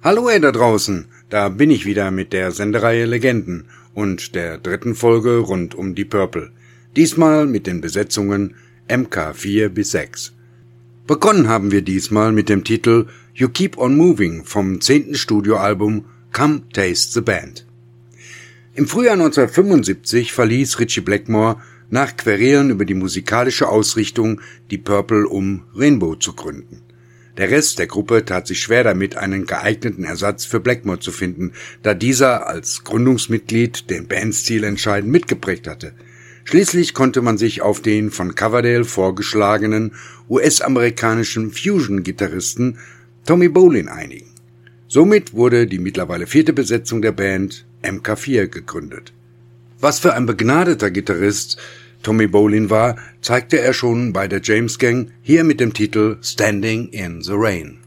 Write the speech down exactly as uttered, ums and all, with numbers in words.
Hallo ihr da draußen, da bin ich wieder mit der Sendereihe Legenden und der dritten Folge rund um die Purple. Diesmal mit den Besetzungen M K vier bis sechs. Begonnen haben wir diesmal mit dem Titel You Keep On Moving vom zehnten Studioalbum Come Taste the Band. Im Frühjahr neunzehnhundertfünfundsiebzig verließ Ritchie Blackmore nach Querieren über die musikalische Ausrichtung die Purple, um Rainbow zu gründen. Der Rest der Gruppe tat sich schwer damit, einen geeigneten Ersatz für Blackmore zu finden, da dieser als Gründungsmitglied den Bandstil entscheidend mitgeprägt hatte. Schließlich konnte man sich auf den von Coverdale vorgeschlagenen U S-amerikanischen Fusion-Gitarristen Tommy Bolin einigen. Somit wurde die mittlerweile vierte Besetzung der Band M K vier gegründet. Was für ein begnadeter Gitarrist Tommy Bolin war, zeigte er schon bei der James Gang, hier mit dem Titel Standing in the Rain.